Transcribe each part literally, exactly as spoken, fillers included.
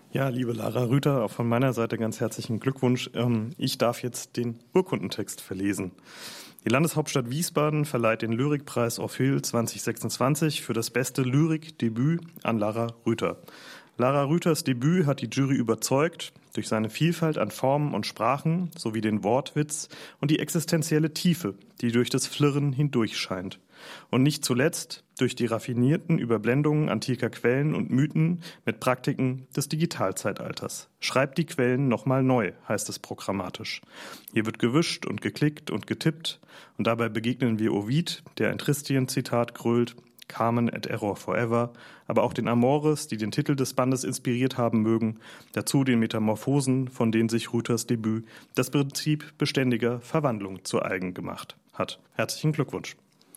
Ja, liebe Lara Rüther, auch von meiner Seite ganz herzlichen Glückwunsch. Ich darf jetzt den Urkundentext verlesen. Die Landeshauptstadt Wiesbaden verleiht den Lyrikpreis Orphel zwanzig sechsundzwanzig für das beste Lyrikdebüt an Lara Rüther. Lara Rüthers Debüt hat die Jury überzeugt durch seine Vielfalt an Formen und Sprachen sowie den Wortwitz und die existenzielle Tiefe, die durch das Flirren hindurch scheint. Und nicht zuletzt durch die raffinierten Überblendungen antiker Quellen und Mythen mit Praktiken des Digitalzeitalters. Schreibt die Quellen nochmal neu, heißt es programmatisch. Hier wird gewischt und geklickt und getippt und dabei begegnen wir Ovid, der ein Tristien-Zitat grölt, Carmen et Error Forever, aber auch den Amores, die den Titel des Bandes inspiriert haben mögen, dazu den Metamorphosen, von denen sich Rüthers Debüt das Prinzip beständiger Verwandlung zu eigen gemacht hat. Herzlichen Glückwunsch.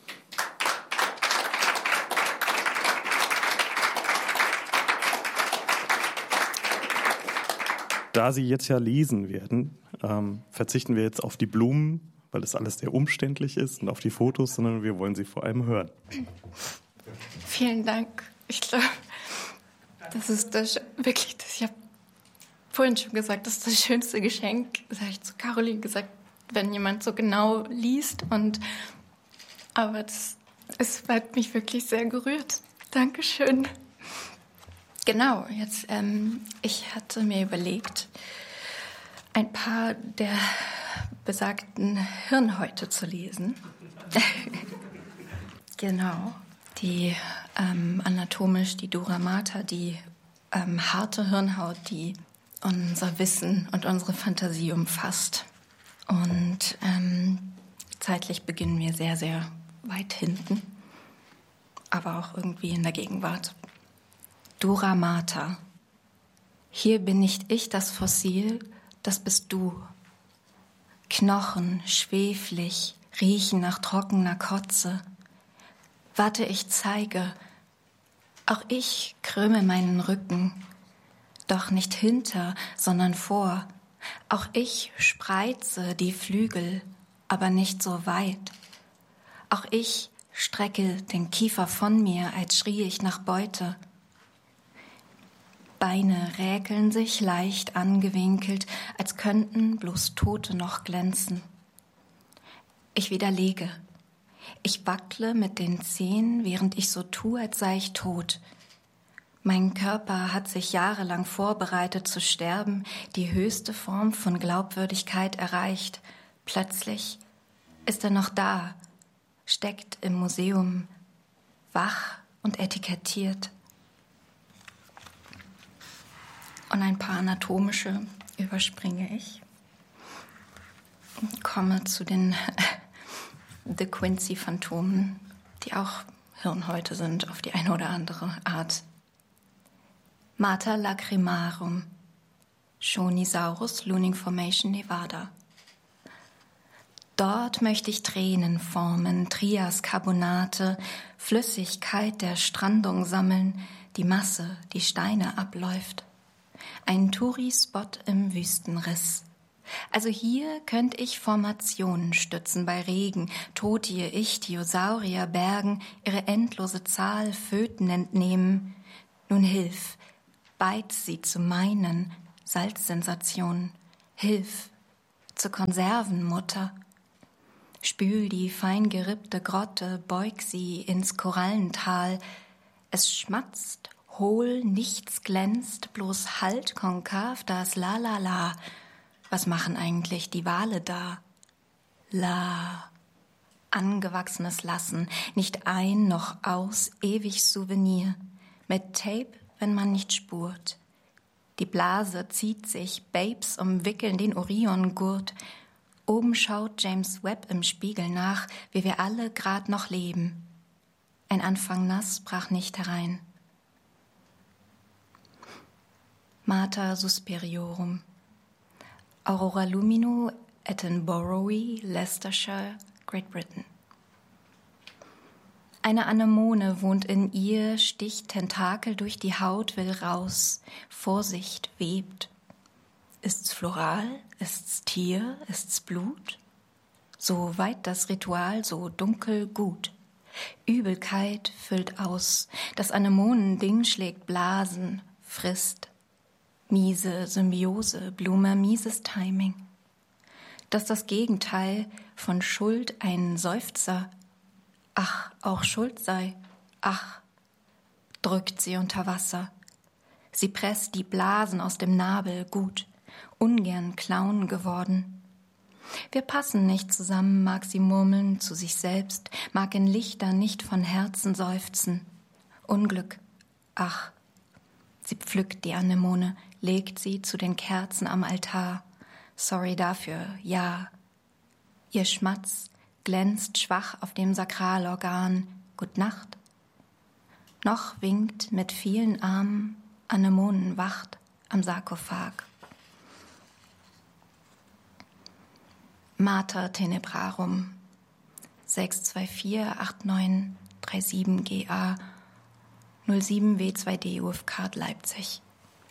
Da Sie jetzt ja lesen werden, ähm, verzichten wir jetzt auf die Blumen, weil das alles sehr umständlich ist, und auf die Fotos, sondern wir wollen Sie vor allem hören. Vielen Dank. Ich glaube, das ist das, wirklich, das, ich habe vorhin schon gesagt, das ist das schönste Geschenk. Das habe ich zu Caroline gesagt, wenn jemand so genau liest. Und, aber das, es hat mich wirklich sehr gerührt. Dankeschön. Genau, jetzt, ähm, ich hatte mir überlegt, ein paar der besagten Hirnhäute zu lesen. Genau, die ähm, anatomisch, die Dura Mater, die ähm, harte Hirnhaut, die unser Wissen und unsere Fantasie umfasst. Und ähm, zeitlich beginnen wir sehr, sehr weit hinten, aber auch irgendwie in der Gegenwart. Dura Mater. Hier bin nicht ich das Fossil, das bist du. Knochen, schweflig, riechen nach trockener Kotze. Warte, ich zeige. Auch ich krümme meinen Rücken. Doch nicht hinter, sondern vor. Auch ich spreize die Flügel, aber nicht so weit. Auch ich strecke den Kiefer von mir, als schrie ich nach Beute. Beine räkeln sich leicht angewinkelt, als könnten bloß Tote noch glänzen. Ich widerlege. Ich wackle mit den Zehen, während ich so tue, als sei ich tot. Mein Körper hat sich jahrelang vorbereitet zu sterben, die höchste Form von Glaubwürdigkeit erreicht. Plötzlich ist er noch da, steckt im Museum, wach und etikettiert. Und ein paar anatomische überspringe ich und komme zu den De Quincey-Phantomen, die auch Hirnhäute sind auf die eine oder andere Art. Mater lacrimarum, Shonisaurus, Looning Formation, Nevada. Dort möchte ich Tränen formen, Trias-Carbonate, Flüssigkeit der Strandung sammeln, die Masse, die Steine abläuft. Ein Touri-Spot im Wüstenriss. Also hier könnte ich Formationen stützen bei Regen, Totie, Ichthyosaurier bergen, ihre endlose Zahl Föten entnehmen. Nun hilf, beiz sie zu meinen Salzsensationen. Hilf, zu Konserven, Mutter. Spül die fein gerippte Grotte, beug sie ins Korallental. Es schmatzt, hohl, nichts glänzt, bloß halt konkav das La La La. Was machen eigentlich die Wale da? La. Angewachsenes Lassen, nicht ein noch aus, ewig Souvenir. Mit Tape, wenn man nicht spurt. Die Blase zieht sich, Babes umwickeln den Oriongurt. Oben schaut James Webb im Spiegel nach, wie wir alle grad noch leben. Ein Anfang nass brach nicht herein. Mater Suspiriorum. Aurora Lumino, Attenborough, Leicestershire, Great Britain. Eine Anemone wohnt in ihr, sticht Tentakel durch die Haut, will raus. Vorsicht, webt. Ist's floral? Ist's Tier? Ist's Blut? So weit das Ritual, so dunkel gut. Übelkeit füllt aus. Das Anemonending schlägt Blasen, frisst. Miese Symbiose, Blume, mieses Timing. Dass das Gegenteil von Schuld ein Seufzer, ach, auch Schuld sei, ach, drückt sie unter Wasser. Sie presst die Blasen aus dem Nabel, gut, ungern Clown geworden. Wir passen nicht zusammen, mag sie murmeln zu sich selbst, mag in Lichtern nicht von Herzen seufzen. Unglück, ach. Sie pflückt die Anemone, legt sie zu den Kerzen am Altar. Sorry dafür, ja. Ihr Schmatz glänzt schwach auf dem Sakralorgan. Gut Nacht. Noch winkt mit vielen Armen Anemonen wacht am Sarkophag. Mater Tenebrarum sechs zwei vier acht neun drei sieben G A null sieben W zwei D U F K Leipzig.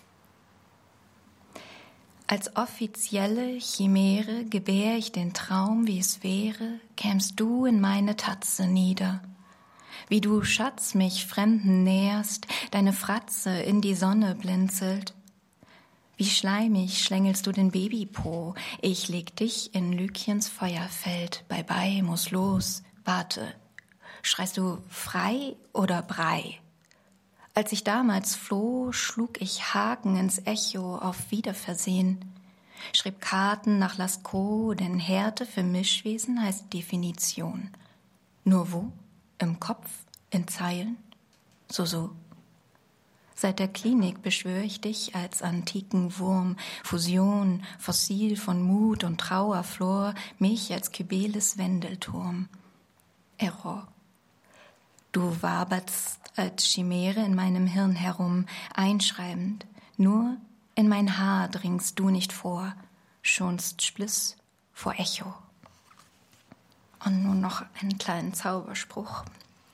Als offizielle Chimäre gebär ich den Traum, wie es wäre, kämst du in meine Tatze nieder. Wie du, Schatz, mich Fremden näherst, deine Fratze in die Sonne blinzelt. Wie schleimig schlängelst du den Babypo, ich leg dich in Lykiens Feuerfeld, bye bye, muss los, warte. Schreist du frei oder Brei? Als ich damals floh, schlug ich Haken ins Echo auf Wiederversehen. Schrieb Karten nach Lascaux, denn Härte für Mischwesen heißt Definition. Nur wo? Im Kopf? In Zeilen? So, so. Seit der Klinik beschwöre ich dich als antiken Wurm, Fusion, Fossil von Mut und Trauerflor, mich als Kybeles Wendelturm. Error. Du wabertst als Chimäre in meinem Hirn herum, einschreibend. Nur in mein Haar dringst du nicht vor, schonst Spliss vor Echo. Und nun noch einen kleinen Zauberspruch.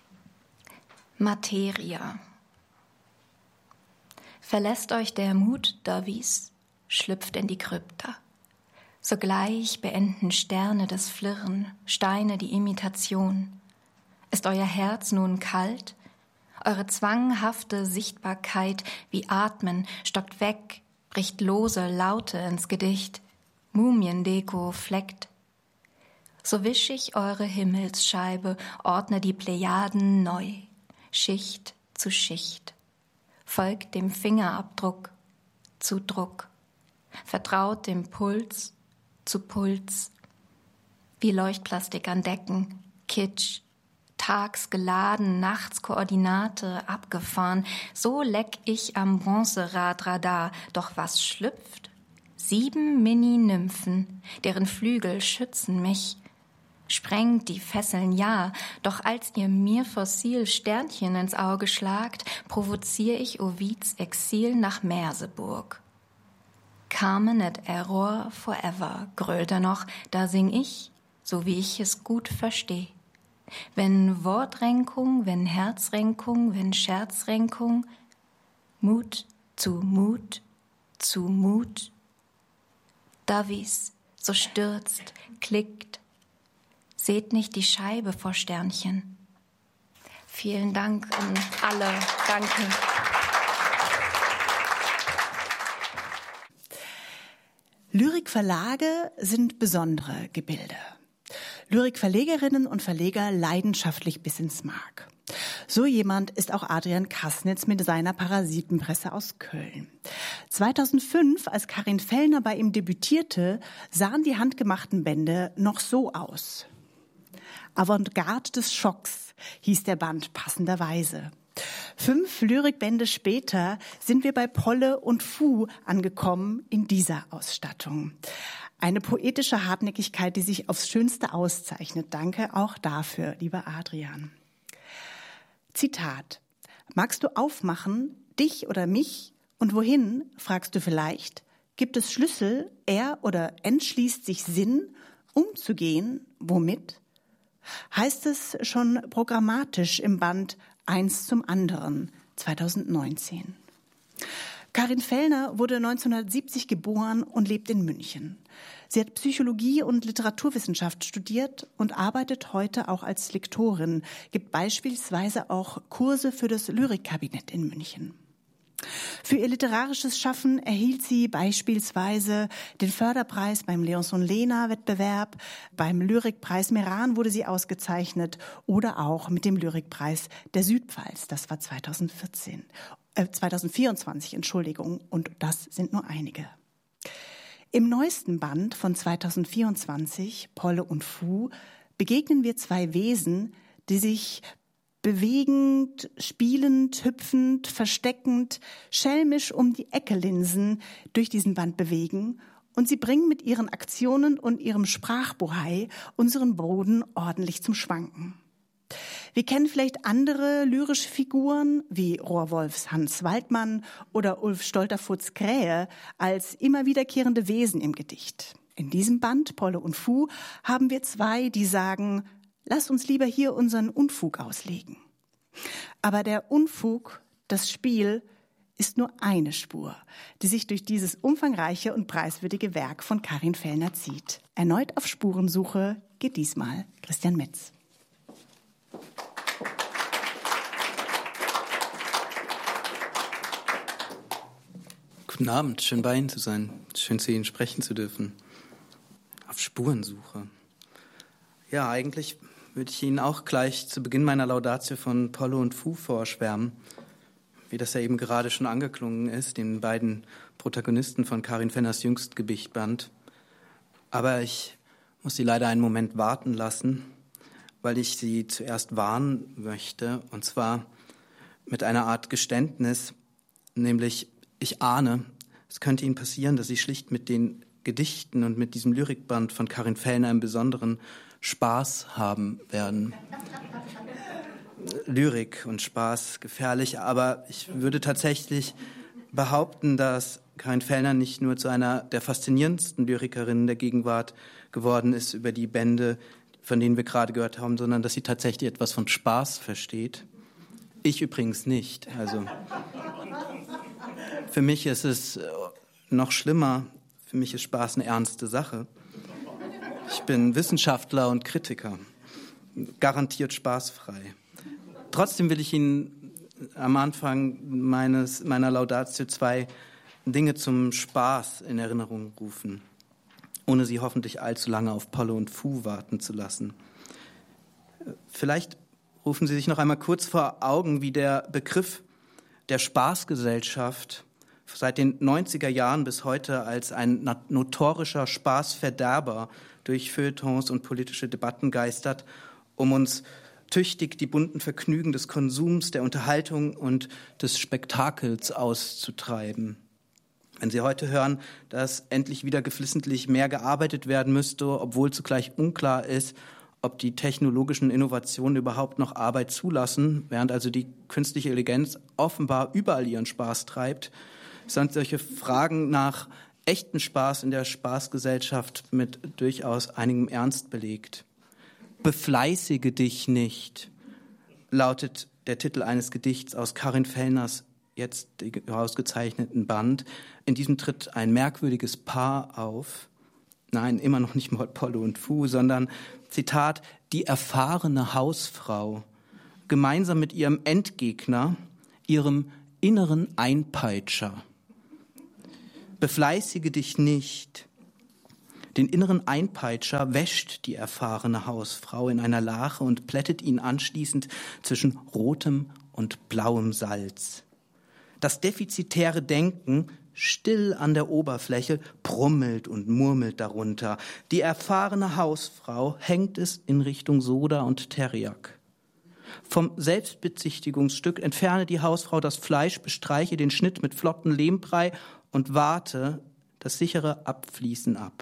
Materia. Verlässt euch der Mut, Davies, schlüpft in die Krypta. Sogleich beenden Sterne das Flirren, Steine die Imitation. Ist euer Herz nun kalt? Eure zwanghafte Sichtbarkeit wie Atmen stockt weg, bricht lose Laute ins Gedicht. Mumiendeko fleckt. So wisch ich eure Himmelsscheibe, ordne die Plejaden neu, Schicht zu Schicht. Folgt dem Fingerabdruck zu Druck, vertraut dem Puls zu Puls. Wie Leuchtplastik an Decken, Kitsch, tags geladen, nachts Koordinate abgefahren. So leck ich am Bronzeradradar. Doch was schlüpft? Sieben Mini-Nymphen, deren Flügel schützen mich. Sprengt die Fesseln, ja, doch als ihr mir fossil Sternchen ins Auge schlagt, provozier ich Ovids Exil nach Merseburg. Carmen et Error forever, grölt er noch, da sing ich, so wie ich es gut versteh. Wenn Wortrenkung, wenn Herzrenkung, wenn Scherzrenkung, Mut zu Mut zu Mut. Davies, so stürzt, klickt, seht nicht die Scheibe vor Sternchen. Vielen Dank an alle. Danke. Lyrikverlage sind besondere Gebilde. Lyrikverlegerinnen und Verleger leidenschaftlich bis ins Mark. So jemand ist auch Adrian Kassnitz mit seiner Parasitenpresse aus Köln. zweitausendfünf, als Karin Fellner bei ihm debütierte, sahen die handgemachten Bände noch so aus. Avantgarde des Schocks hieß der Band passenderweise. Fünf Lyrikbände später sind wir bei Polle und Fu angekommen in dieser Ausstattung. Eine poetische Hartnäckigkeit, die sich aufs Schönste auszeichnet. Danke auch dafür, lieber Adrian. Zitat. Magst du aufmachen, dich oder mich? Und wohin, fragst du vielleicht? Gibt es Schlüssel, er oder entschließt sich Sinn, umzugehen? Womit? Heißt es schon programmatisch im Band Eins zum anderen, zweitausendneunzehn. Karin Fellner wurde neunzehnhundertsiebzig geboren und lebt in München. Sie hat Psychologie und Literaturwissenschaft studiert und arbeitet heute auch als Lektorin, gibt beispielsweise auch Kurse für das Lyrikkabinett in München. Für ihr literarisches Schaffen erhielt sie beispielsweise den Förderpreis beim Leonson-Lehner-Wettbewerb, beim Lyrikpreis Meran wurde sie ausgezeichnet oder auch mit dem Lyrikpreis der Südpfalz. Das war zweitausendvierzehn, äh, zweitausendvierundzwanzig, Entschuldigung, und das sind nur einige. Im neuesten Band von zweitausendvierundzwanzig, Polle und Fu, begegnen wir zwei Wesen, die sich bewegend, spielend, hüpfend, versteckend, schelmisch um die Ecke linsen durch diesen Band bewegen, und sie bringen mit ihren Aktionen und ihrem Sprachbohai unseren Boden ordentlich zum Schwanken. Wir kennen vielleicht andere lyrische Figuren wie Rohrwolfs Hans Waldmann oder Ulf Stolterfurts Krähe als immer wiederkehrende Wesen im Gedicht. In diesem Band, Polle und Fu, haben wir zwei, die sagen: Lass uns lieber hier unseren Unfug auslegen. Aber der Unfug, das Spiel, ist nur eine Spur, die sich durch dieses umfangreiche und preiswürdige Werk von Karin Fellner zieht. Erneut auf Spurensuche geht diesmal Christian Metz. Guten Abend, schön bei Ihnen zu sein, schön zu Ihnen sprechen zu dürfen. Auf Spurensuche. Ja, eigentlich würde ich Ihnen auch gleich zu Beginn meiner Laudatio von Polle und Fu vorschwärmen, wie das ja eben gerade schon angeklungen ist, den beiden Protagonisten von Karin Fellners Jüngstgedichtband. Aber ich muss Sie leider einen Moment warten lassen, weil ich Sie zuerst warnen möchte, und zwar mit einer Art Geständnis, nämlich ich ahne, es könnte Ihnen passieren, dass Sie schlicht mit den Gedichten und mit diesem Lyrikband von Karin Fellner im Besonderen Spaß haben werden. Lyrik und Spaß gefährlich, aber ich würde tatsächlich behaupten, dass Karin Fellner nicht nur zu einer der faszinierendsten Lyrikerinnen der Gegenwart geworden ist über die Bände, von denen wir gerade gehört haben, sondern dass sie tatsächlich etwas von Spaß versteht. Ich übrigens nicht. Also für mich ist es noch schlimmer. Für mich ist Spaß eine ernste Sache. Ich bin Wissenschaftler und Kritiker, garantiert spaßfrei. Trotzdem will ich Ihnen am Anfang meines, meiner Laudatio zwei Dinge zum Spaß in Erinnerung rufen, ohne Sie hoffentlich allzu lange auf Polle und Fu warten zu lassen. Vielleicht rufen Sie sich noch einmal kurz vor Augen, wie der Begriff der Spaßgesellschaft seit den neunziger Jahren bis heute als ein notorischer Spaßverderber durch Feuilletons und politische Debatten geistert, um uns tüchtig die bunten Vergnügen des Konsums, der Unterhaltung und des Spektakels auszutreiben. Wenn Sie heute hören, dass endlich wieder geflissentlich mehr gearbeitet werden müsste, obwohl zugleich unklar ist, ob die technologischen Innovationen überhaupt noch Arbeit zulassen, während also die künstliche Intelligenz offenbar überall ihren Spaß treibt, sind solche Fragen nach echten Spaß in der Spaßgesellschaft mit durchaus einigem Ernst belegt. Befleißige dich nicht, lautet der Titel eines Gedichts aus Karin Fellners jetzt herausgezeichneten Band. In diesem tritt ein merkwürdiges Paar auf. Nein, immer noch nicht mal Polle und Fu, sondern, Zitat, die erfahrene Hausfrau, gemeinsam mit ihrem Endgegner, ihrem inneren Einpeitscher. Befleißige dich nicht. Den inneren Einpeitscher wäscht die erfahrene Hausfrau in einer Lache und plättet ihn anschließend zwischen rotem und blauem Salz. Das defizitäre Denken, still an der Oberfläche, brummelt und murmelt darunter. Die erfahrene Hausfrau hängt es in Richtung Soda und Teriak. Vom Selbstbezichtigungsstück entferne die Hausfrau das Fleisch, bestreiche den Schnitt mit flotten Lehmbrei und warte das sichere Abfließen ab.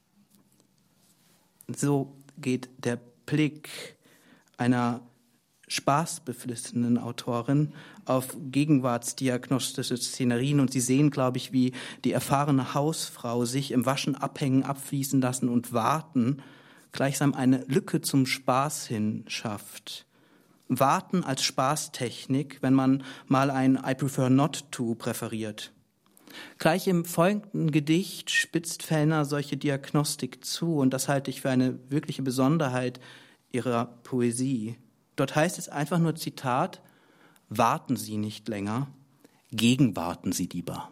So geht der Blick einer spaßbeflissenen Autorin auf gegenwartsdiagnostische Szenerien, und Sie sehen, glaube ich, wie die erfahrene Hausfrau sich im Waschen abhängen, abfließen lassen und warten, gleichsam eine Lücke zum Spaß hin schafft. Warten als Spaßtechnik, wenn man mal ein I prefer not to präferiert. Gleich im folgenden Gedicht spitzt Fellner solche Diagnostik zu, und das halte ich für eine wirkliche Besonderheit ihrer Poesie. Dort heißt es einfach nur, Zitat, warten Sie nicht länger, gegenwarten Sie lieber.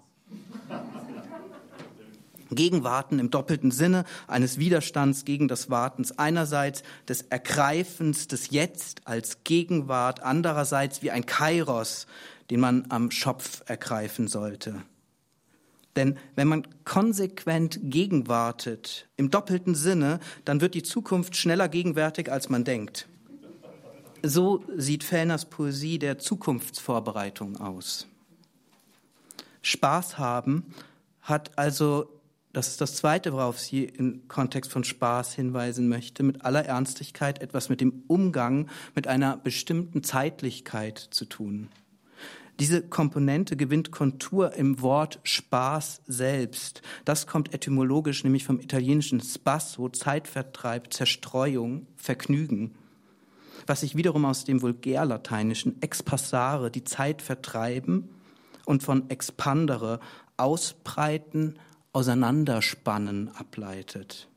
Gegenwarten im doppelten Sinne eines Widerstands gegen das Wartens. Einerseits des Ergreifens des Jetzt als Gegenwart, andererseits wie ein Kairos, den man am Schopf ergreifen sollte. Denn wenn man konsequent gegenwartet, im doppelten Sinne, dann wird die Zukunft schneller gegenwärtig, als man denkt. So sieht Fellners Poesie der Zukunftsvorbereitung aus. Spaß haben hat also, das ist das Zweite, worauf sie im Kontext von Spaß hinweisen möchte, mit aller Ernstigkeit etwas mit dem Umgang mit einer bestimmten Zeitlichkeit zu tun. Diese Komponente gewinnt Kontur im Wort Spaß selbst. Das kommt etymologisch nämlich vom italienischen spasso, Zeitvertreib, Zerstreuung, Vergnügen, was sich wiederum aus dem vulgärlateinischen expassare, die Zeit vertreiben, und von expandere, ausbreiten, auseinanderspannen ableitet.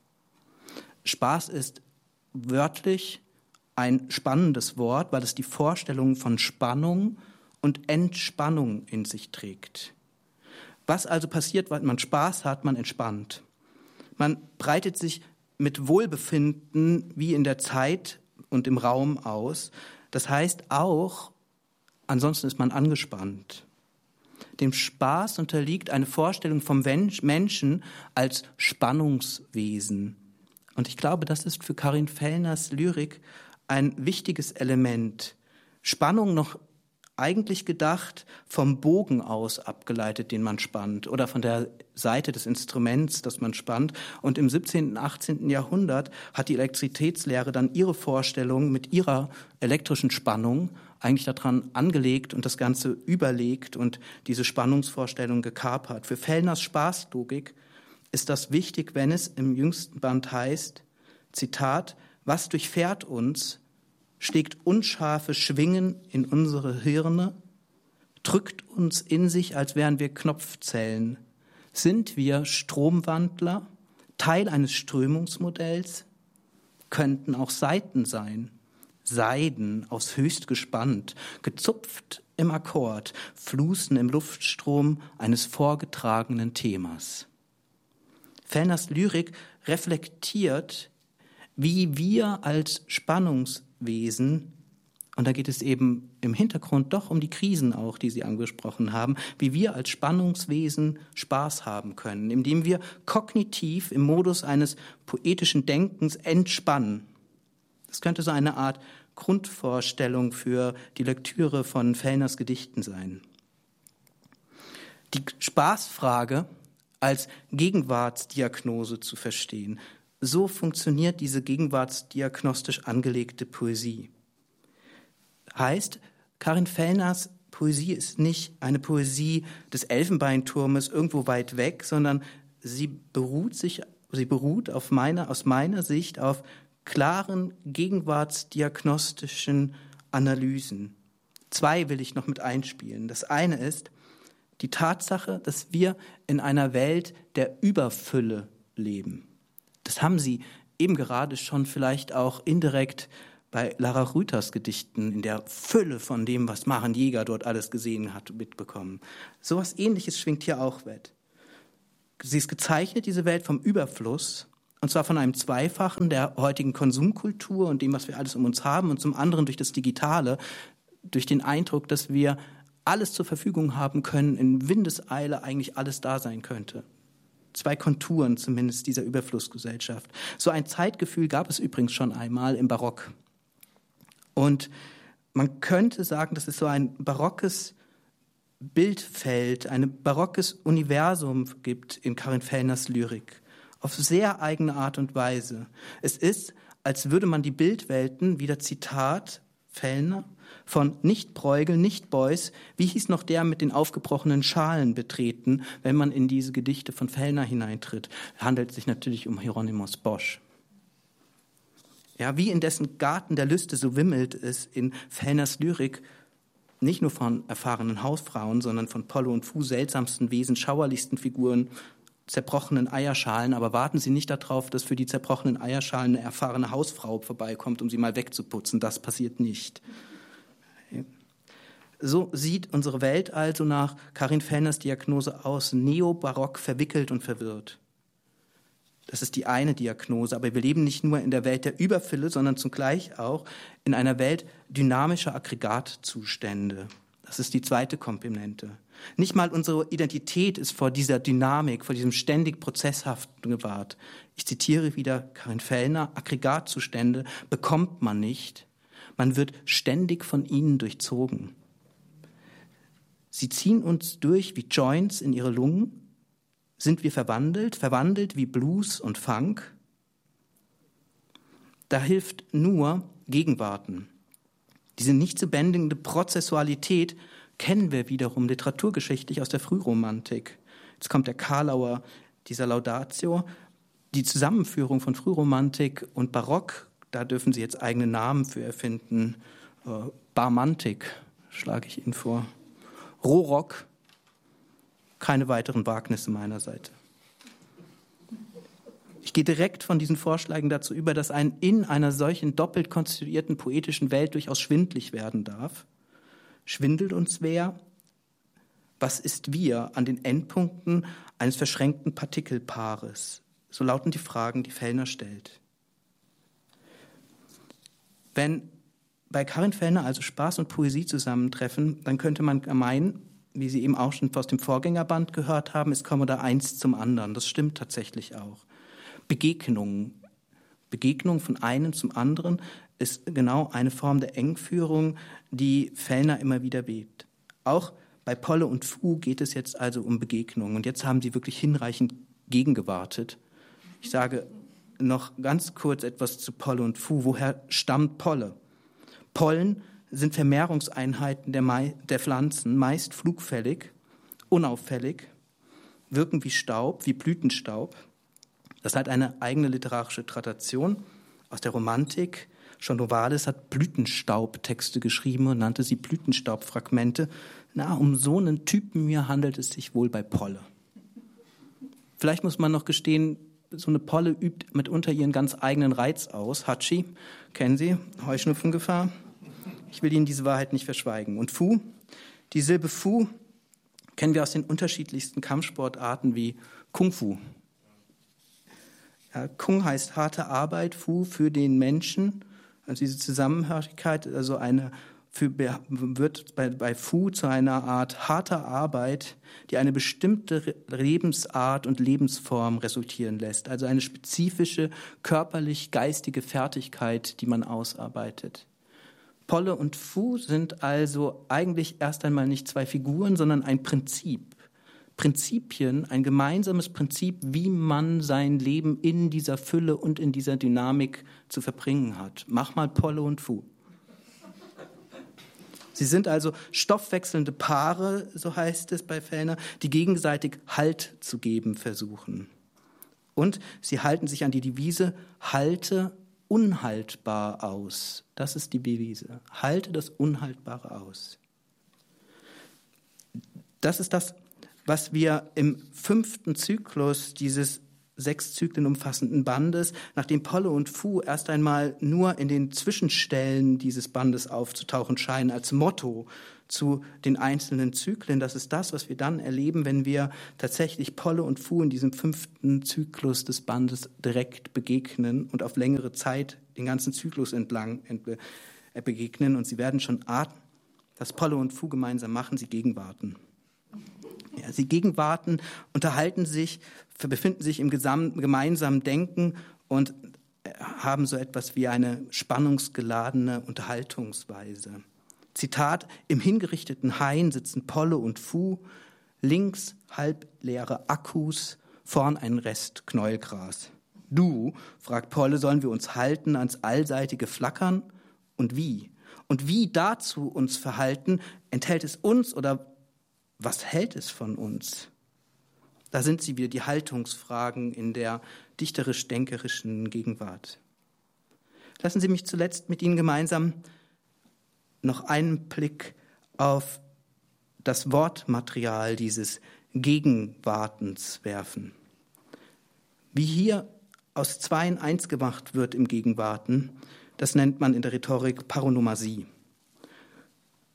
Spaß ist wörtlich ein spannendes Wort, weil es die Vorstellung von Spannung und Entspannung in sich trägt. Was also passiert, wenn man Spaß hat? Man entspannt. Man breitet sich mit Wohlbefinden wie in der Zeit und im Raum aus. Das heißt auch, ansonsten ist man angespannt. Dem Spaß unterliegt eine Vorstellung vom Menschen als Spannungswesen. Und ich glaube, das ist für Karin Fellners Lyrik ein wichtiges Element. Spannung noch eigentlich gedacht vom Bogen aus abgeleitet, den man spannt, oder von der Seite des Instruments, das man spannt. Und im siebzehnten, achtzehnten Jahrhundert hat die Elektrizitätslehre dann ihre Vorstellung mit ihrer elektrischen Spannung eigentlich daran angelegt und das Ganze überlegt und diese Spannungsvorstellung gekapert. Für Fellners Spaßlogik ist das wichtig, wenn es im jüngsten Band heißt, Zitat, was durchfährt uns, schlägt unscharfe Schwingen in unsere Hirne, drückt uns in sich, als wären wir Knopfzellen. Sind wir Stromwandler, Teil eines Strömungsmodells? Könnten auch Saiten sein. Seiden aus höchst gespannt, gezupft im Akkord, Flusen im Luftstrom eines vorgetragenen Themas. Fellners Lyrik reflektiert, wie wir als Spannungswesen, und da geht es eben im Hintergrund doch um die Krisen auch, die Sie angesprochen haben, wie wir als Spannungswesen Spaß haben können, indem wir kognitiv im Modus eines poetischen Denkens entspannen. Das könnte so eine Art Grundvorstellung für die Lektüre von Fellners Gedichten sein. Die Spaßfrage als Gegenwartsdiagnose zu verstehen. So funktioniert diese gegenwartsdiagnostisch angelegte Poesie. Heißt, Karin Fellners Poesie ist nicht eine Poesie des Elfenbeinturmes irgendwo weit weg, sondern sie beruht sich, sie beruht auf meiner, aus meiner Sicht auf klaren gegenwartsdiagnostischen Analysen. Zwei will ich noch mit einspielen. Das eine ist die Tatsache, dass wir in einer Welt der Überfülle leben. Das haben Sie eben gerade schon vielleicht auch indirekt bei Lara Rüthers Gedichten in der Fülle von dem, was Maren Jäger dort alles gesehen hat, mitbekommen. So etwas Ähnliches schwingt hier auch mit. Sie ist gezeichnet, diese Welt, vom Überfluss, und zwar von einem Zweifachen der heutigen Konsumkultur und dem, was wir alles um uns haben, und zum anderen durch das Digitale, durch den Eindruck, dass wir alles zur Verfügung haben können, in Windeseile eigentlich alles da sein könnte. Zwei Konturen zumindest dieser Überflussgesellschaft. So ein Zeitgefühl gab es übrigens schon einmal im Barock. Und man könnte sagen, dass es so ein barockes Bildfeld, ein barockes Universum gibt in Karin Fellners Lyrik. Auf sehr eigene Art und Weise. Es ist, als würde man die Bildwelten, wieder Zitat Fellner, von nicht Bruegel, nicht Beuys, wie hieß noch der mit den aufgebrochenen Schalen, betreten, wenn man in diese Gedichte von Fellner hineintritt. Es handelt sich natürlich um Hieronymus Bosch. Ja, wie in dessen Garten der Lüste, so wimmelt es in Fellners Lyrik nicht nur von erfahrenen Hausfrauen, sondern von Pollo und Fu, seltsamsten Wesen, schauerlichsten Figuren, zerbrochenen Eierschalen, aber warten Sie nicht darauf, dass für die zerbrochenen Eierschalen eine erfahrene Hausfrau vorbeikommt, um sie mal wegzuputzen. Das passiert nicht. So sieht unsere Welt also nach Karin Fellners Diagnose aus, neobarock, verwickelt und verwirrt. Das ist die eine Diagnose, aber wir leben nicht nur in der Welt der Überfülle, sondern zugleich auch in einer Welt dynamischer Aggregatzustände. Das ist die zweite Komponente. Nicht mal unsere Identität ist vor dieser Dynamik, vor diesem ständig Prozesshaften gewahrt. Ich zitiere wieder Karin Fellner, Aggregatzustände bekommt man nicht, man wird ständig von ihnen durchzogen. Sie ziehen uns durch wie Joints in ihre Lungen. Sind wir verwandelt, verwandelt wie Blues und Funk? Da hilft nur Gegenwarten. Diese nicht zu bändigende Prozessualität kennen wir wiederum literaturgeschichtlich aus der Frühromantik. Jetzt kommt der Karlauer, dieser Laudatio. Die Zusammenführung von Frühromantik und Barock, da dürfen Sie jetzt eigene Namen für erfinden. Äh, Barmantik schlage ich Ihnen vor. Rohrock, keine weiteren Wagnisse meiner Seite. Ich gehe direkt von diesen Vorschlägen dazu über, dass ein in einer solchen doppelt konstituierten poetischen Welt durchaus schwindlig werden darf. Schwindelt uns wer? Was ist wir an den Endpunkten eines verschränkten Partikelpaares? So lauten die Fragen, die Fellner stellt. Wenn bei Karin Fellner also Spaß und Poesie zusammentreffen, dann könnte man meinen, wie Sie eben auch schon aus dem Vorgängerband gehört haben, es komme da eins zum anderen. Das stimmt tatsächlich auch. Begegnungen, Begegnung von einem zum anderen ist genau eine Form der Engführung, die Fellner immer wieder bebt. Auch bei Polle und Fu geht es jetzt also um Begegnungen. Und jetzt haben Sie wirklich hinreichend gegengewartet. Ich sage noch ganz kurz etwas zu Polle und Fu. Woher stammt Polle? Pollen sind Vermehrungseinheiten der, Mai- der Pflanzen, meist flugfällig, unauffällig, wirken wie Staub, wie Blütenstaub. Das hat eine eigene literarische Tradition aus der Romantik. Schon Novalis hat Blütenstaubtexte geschrieben und nannte sie Blütenstaubfragmente. Na, um so einen Typen hier handelt es sich wohl bei Polle. Vielleicht muss man noch gestehen, so eine Polle übt mitunter ihren ganz eigenen Reiz aus. Hatschi, kennen Sie, Heuschnupfengefahr. Ich will Ihnen diese Wahrheit nicht verschweigen. Und Fu, die Silbe Fu kennen wir aus den unterschiedlichsten Kampfsportarten wie Kung Fu. Ja, Kung heißt harte Arbeit, Fu für den Menschen. Also diese Zusammenhörigkeit, also eine für, wird bei, bei Fu zu einer Art harter Arbeit, die eine bestimmte Lebensart und Lebensform resultieren lässt. Also eine spezifische körperlich-geistige Fertigkeit, die man ausarbeitet. Polle und Fu sind also eigentlich erst einmal nicht zwei Figuren, sondern ein Prinzip. Prinzipien, ein gemeinsames Prinzip, wie man sein Leben in dieser Fülle und in dieser Dynamik zu verbringen hat. Mach mal Polle und Fu. Sie sind also stoffwechselnde Paare, so heißt es bei Fellner, die gegenseitig Halt zu geben versuchen. Und sie halten sich an die Devise, halte unhaltbar aus. Das ist die Devise. Halte das Unhaltbare aus. Das ist das, was wir im fünften Zyklus dieses sechs Zyklen umfassenden Bandes, nachdem Polle und Fu erst einmal nur in den Zwischenstellen dieses Bandes aufzutauchen scheinen, als Motto zu den einzelnen Zyklen. Das ist das, was wir dann erleben, wenn wir tatsächlich Polle und Fu in diesem fünften Zyklus des Bandes direkt begegnen und auf längere Zeit den ganzen Zyklus entlang begegnen. Und Sie werden schon ahnen, dass Polle und Fu gemeinsam machen, sie gegenwarten. Ja, sie gegenwarten, unterhalten sich, befinden sich im gemeinsamen Denken und haben so etwas wie eine spannungsgeladene Unterhaltungsweise. Zitat, im hingerichteten Hain sitzen Polle und Fu, links halbleere Akkus, vorn ein Rest Knäuelgras. Du, fragt Polle, sollen wir uns halten ans allseitige Flackern? Und wie? Und wie dazu uns verhalten, enthält es uns oder was hält es von uns? Da sind sie wieder, die Haltungsfragen in der dichterisch-denkerischen Gegenwart. Lassen Sie mich zuletzt mit Ihnen gemeinsam noch einen Blick auf das Wortmaterial dieses Gegenwartens werfen. Wie hier aus Zweien eins gemacht wird im Gegenwarten, das nennt man in der Rhetorik Paronomasie.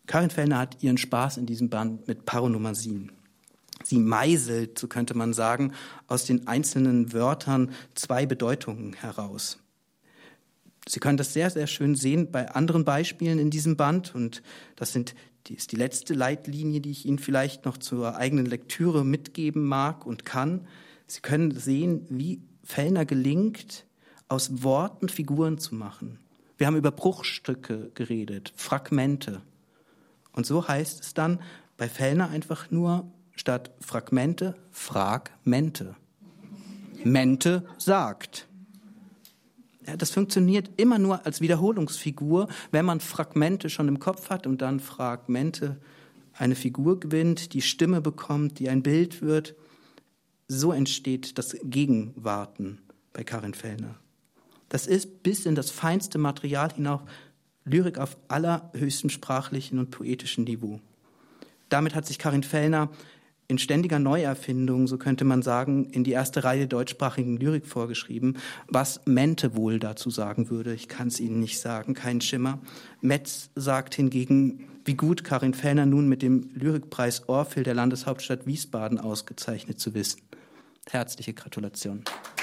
Karin Fellner hat ihren Spaß in diesem Band mit Paronomasien. Sie meißelt, so könnte man sagen, aus den einzelnen Wörtern zwei Bedeutungen heraus. Sie können das sehr, sehr schön sehen bei anderen Beispielen in diesem Band. Und das sind, die ist die letzte Leitlinie, die ich Ihnen vielleicht noch zur eigenen Lektüre mitgeben mag und kann. Sie können sehen, wie Fellner gelingt, aus Worten Figuren zu machen. Wir haben über Bruchstücke geredet, Fragmente. Und so heißt es dann bei Fellner einfach nur statt Fragmente, Fragmente. Mente sagt. Ja, das funktioniert immer nur als Wiederholungsfigur, wenn man Fragmente schon im Kopf hat und dann Fragmente eine Figur gewinnt, die Stimme bekommt, die ein Bild wird. So entsteht das Gegenwarten bei Karin Fellner. Das ist bis in das feinste Material hinauf Lyrik auf allerhöchstem sprachlichen und poetischen Niveau. Damit hat sich Karin Fellner in ständiger Neuerfindung, so könnte man sagen, in die erste Reihe deutschsprachigen Lyrik vorgeschrieben. Was Mente wohl dazu sagen würde, ich kann es Ihnen nicht sagen, kein Schimmer. Metz sagt hingegen, wie gut Karin Fellner nun mit dem Lyrikpreis Orphel der Landeshauptstadt Wiesbaden ausgezeichnet zu wissen. Herzliche Gratulation.